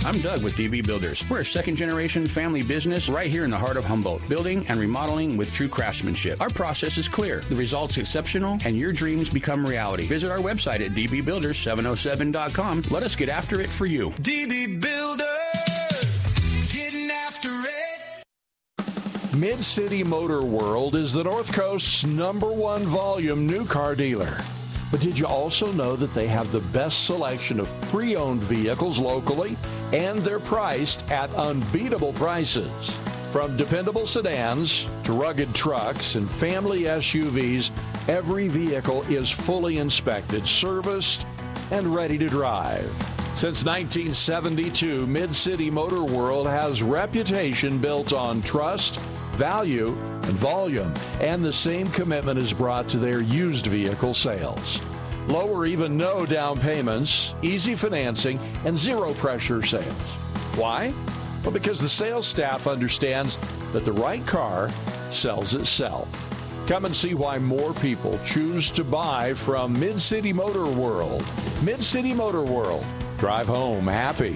I'm Doug with DB Builders. We're a second-generation family business right here in the heart of Humboldt, building and remodeling with true craftsmanship. Our process is clear, the results exceptional, and your dreams become reality. Visit our website at dbbuilders707.com. Let us get after it for you. DB Builders, getting after it. Mid-City Motor World is the North Coast's #1 volume new car dealer. But did you also know that they have the best selection of pre-owned vehicles locally, and they're priced at unbeatable prices? From dependable sedans to rugged trucks and family SUVs, every vehicle is fully inspected, serviced, and ready to drive. Since 1972, Mid-City Motor World has reputation built on trust, value, and volume, and the same commitment is brought to their used vehicle sales. Low or even no down payments, easy financing, and zero pressure sales. Why? Well, because the sales staff understands that the right car sells itself. Come and see why more people choose to buy from Mid-City Motor World. Mid-City Motor World. Drive home happy.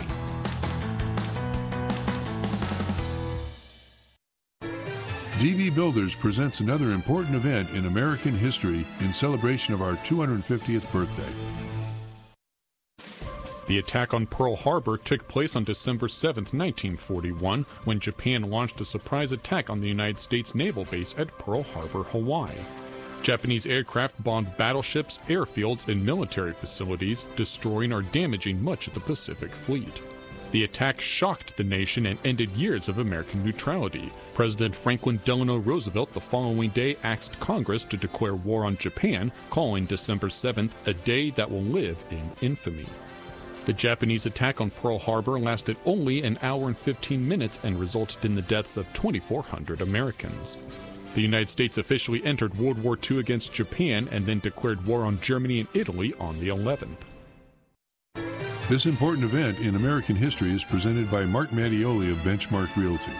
DB Builders presents another important event in American history in celebration of our 250th birthday. The attack on Pearl Harbor took place on December 7, 1941, when Japan launched a surprise attack on the United States naval base at Pearl Harbor, Hawaii. Japanese aircraft bombed battleships, airfields, and military facilities, destroying or damaging much of the Pacific Fleet. The attack shocked the nation and ended years of American neutrality. President Franklin Delano Roosevelt the following day asked Congress to declare war on Japan, calling December 7th a day that will live in infamy. The Japanese attack on Pearl Harbor lasted only an hour and 15 minutes and resulted in the deaths of 2,400 Americans. The United States officially entered World War II against Japan and then declared war on Germany and Italy on the 11th. This important event in American history is presented by Mark Mattioli of Benchmark Realty.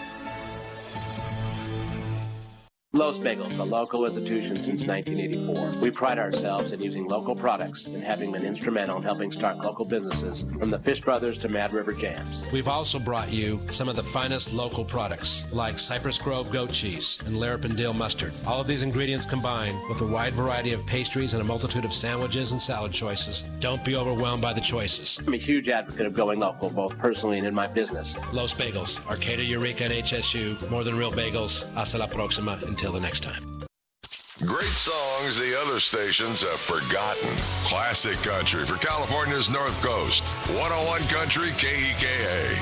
Los Bagels, a local institution since 1984. We pride ourselves in using local products and having been instrumental in helping start local businesses, from the Fish Brothers to Mad River Jams. We've also brought you some of the finest local products, like Cypress Grove goat cheese and Larapin dill mustard. All of these ingredients combined with a wide variety of pastries and a multitude of sandwiches and salad choices. Don't be overwhelmed by the choices. I'm a huge advocate of going local, both personally and in my business. Los Bagels, Arcata, Eureka, and HSU. More than real bagels. Hasta la próxima. Until the next time. Great songs the other stations have forgotten. Classic country for California's North Coast. 101 Country KEKA.